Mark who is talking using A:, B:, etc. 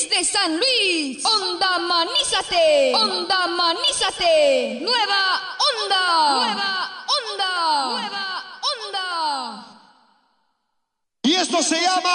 A: Desde San Luis, Onda Manízate, Onda Manízate, Nueva Onda, Nueva Onda, Nueva Onda.
B: Y esto se llama